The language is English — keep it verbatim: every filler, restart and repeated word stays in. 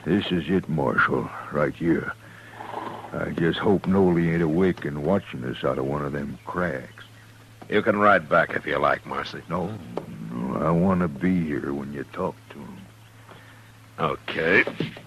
This is it, Marshal, right here. I just hope Noley ain't awake and watching us out of one of them cracks. You can ride back if you like, Marcy. No, no, I want to be here when you talk to him. Okay.